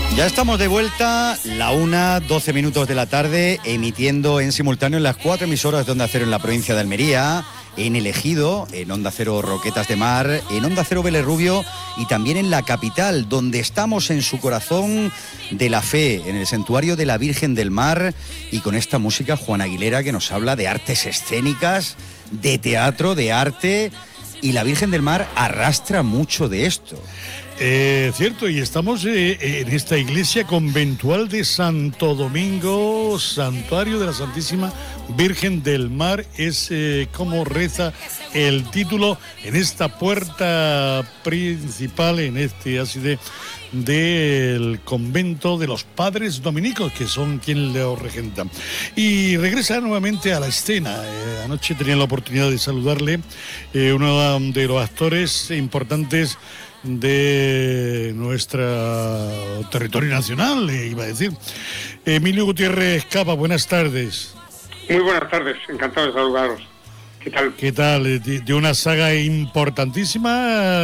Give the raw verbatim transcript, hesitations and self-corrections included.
Ya estamos de vuelta, la una, doce minutos de la tarde, emitiendo en simultáneo en las cuatro emisoras de Onda Cero en la provincia de Almería, en El Ejido, en Onda Cero Roquetas de Mar, en Onda Cero Vélez Rubio y también en la capital, donde estamos en su corazón de la fe, en el santuario de la Virgen del Mar, y con esta música Juan Aguilera que nos habla de artes escénicas, de teatro, de arte, y la Virgen del Mar arrastra mucho de esto. Eh, cierto, y estamos eh, en esta iglesia conventual de Santo Domingo, santuario de la Santísima Virgen del Mar. Es eh, como reza el título en esta puerta principal, en este así de del convento de los padres dominicos, que son quienes lo regentan. Y regresa nuevamente a la escena. Eh, anoche tenía la oportunidad de saludarle, eh, uno de los actores importantes de nuestro territorio nacional, eh, iba a decir. Emilio Gutiérrez Capa, buenas tardes. Muy buenas tardes, encantado de saludaros. ¿Qué tal? ¿Qué tal? De, de una saga importantísima.